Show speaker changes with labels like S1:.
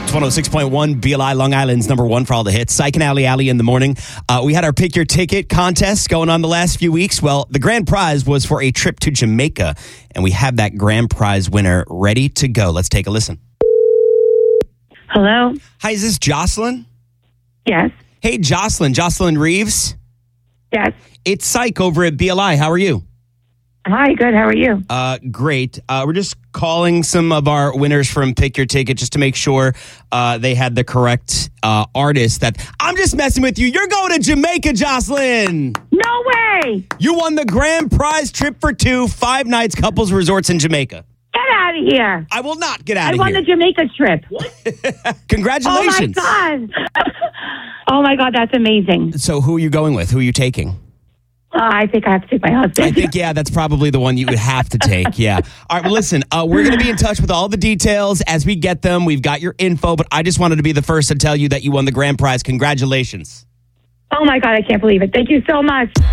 S1: It's 106.1 BLI, Long Island's number one for all the hits. Psych and Alley in the morning. We had our Pick Your Ticket contest going on the last few weeks. Well, the grand prize was for a trip to Jamaica, and we have that grand prize winner ready to go. Let's take a listen.
S2: Hello?
S1: Hi, is this Jocelyn?
S2: Yes.
S1: Hey, Jocelyn Reeves.
S2: Yes.
S1: It's Psych over at BLI. How are you?
S2: Hi, good. How are you?
S1: Great. We're just calling some of our winners from Pick Your Ticket just to make sure they had the correct artist. I'm just messing with you. You're going to Jamaica, Jocelyn.
S2: No way!
S1: You won the grand prize trip for 2, 5 nights, couples resorts in Jamaica.
S2: Get out of here.
S1: I will not get out
S2: I
S1: of
S2: won
S1: here.
S2: the Jamaica trip.
S1: Congratulations.
S2: Oh, my God. Oh, my God. That's amazing.
S1: So who are you going with? Who are you taking?
S2: I think I have to take my husband.
S1: I think, yeah, that's probably the one you would have to take. Yeah. All right. Well, listen, we're going to be in touch with all the details as we get them. We've got your info, but I just wanted to be the first to tell you that you won the grand prize. Congratulations.
S2: Oh, my God. I can't believe it. Thank you so much.